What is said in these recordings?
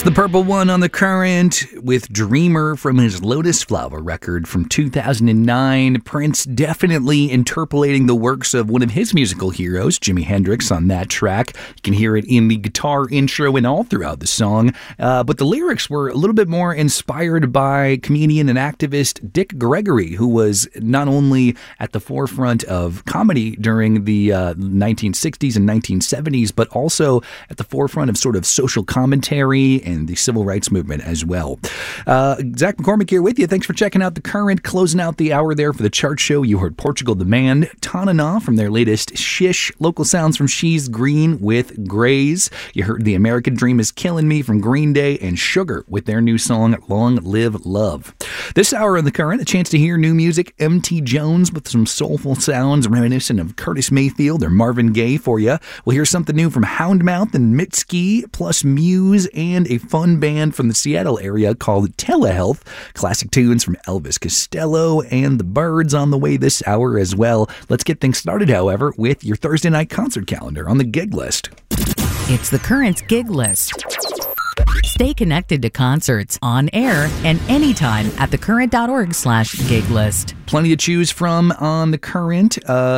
The Purple One on The Current with Dreamer from his Lotus Flower record from 2009. Prince definitely interpolating the works of one of his musical heroes, Jimi Hendrix, on that track. You can hear it in the guitar intro and all throughout the song. But the lyrics were a little bit more inspired by comedian and activist Dick Gregory, who was not only at the forefront of comedy during the 1960s and 1970s, but also at the forefront of sort of social commentary and the civil rights movement as well. Zach McCormick here with you. Thanks for checking out The Current. Closing out the hour there for the chart show, you heard Portugal the Man, Tanana from their latest Shish, local sounds from She's Green with Grays. You heard The American Dream is Killing Me from Green Day, and Sugar with their new song Long Live Love. This hour on The Current, a chance to hear new music. M.T. Jones with some soulful sounds reminiscent of Curtis Mayfield or Marvin Gaye for you. We'll hear something new from Houndmouth and Mitski, plus Muse and a fun band from the Seattle area called Telehealth. Classic tunes from Elvis Costello and the Byrds on the way this hour as well. Let's get things started, however, with your Thursday night concert calendar on the gig list. It's The Current's gig list. Stay connected to concerts on air and anytime at thecurrent.org/gig list. Plenty to choose from on The Current,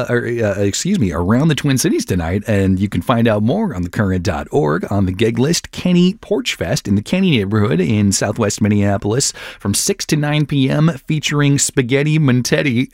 around the Twin Cities tonight, and you can find out more on thecurrent.org on the gig list. Kenny Porch Fest in the Kenny neighborhood in southwest Minneapolis from 6 to 9 p.m. featuring Spaghetti Monetti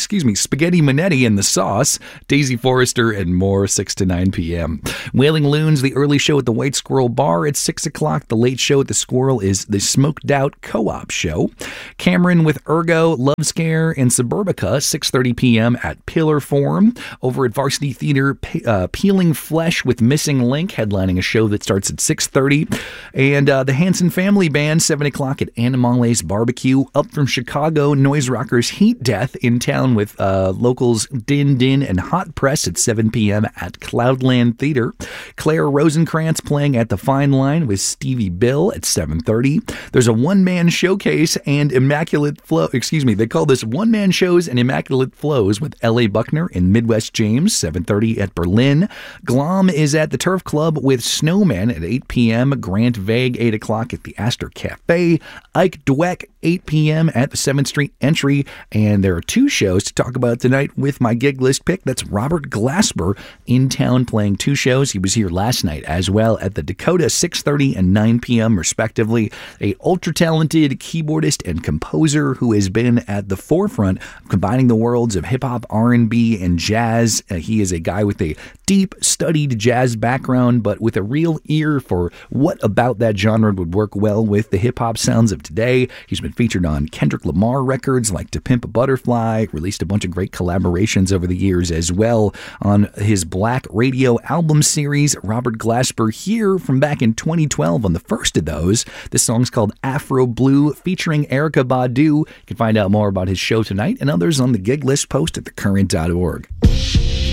and the Sauce, Daisy Forrester, and more, 6 to 9 p.m. Wailing Loons, the early show at the White Squirrel Bar at 6 o'clock. The late show at the Squirrel is the Smoked Out Co-op show. Cameron with Ergo, Love Scare, and Suburbica, 6:30 p.m. at Pillar Forum. Over at Varsity Theater, Peeling Flesh with Missing Link, headlining a show that starts at 6:30. And the Hanson Family Band, 7 o'clock at Animale's Barbecue. Up from Chicago, Noise Rockers Heat Death in town with locals Din Din and Hot Press at 7 p.m. at Cloudland Theater. Claire Rosenkrantz playing at the Fine Line with Stevie Bill at 7:30. There's a one-man showcase and Immaculate Flow. They call this one-man shows and Immaculate Flows with L.A. Buckner and Midwest James, 7:30 at Berlin. Glom is at the Turf Club with Snowman at 8 p.m. Grant Vague, 8 o'clock at the Astor Cafe. Ike Dweck, 8 p.m. at the 7th Street Entry. And there are two shows to talk about tonight with my gig list pick. That's Robert Glasper in town playing two shows. He was here last night as well at the Dakota, 6:30 and 9 p.m. respectively. A ultra-talented keyboardist and composer who has been at the forefront of combining the worlds of hip-hop, R&B, and jazz. He is a guy with a deep studied jazz background, but with a real ear for what about that genre would work well with the hip-hop sounds of today. He's been featured on Kendrick Lamar records like To Pimp a Butterfly, released a bunch of great collaborations over the years as well on his Black Radio album series. Robert Glasper here from back in 2012 on the first of those. This song's called Afro Blue featuring Erykah Badu. You can find out more about his show tonight and others on the gig list post at thecurrent.org.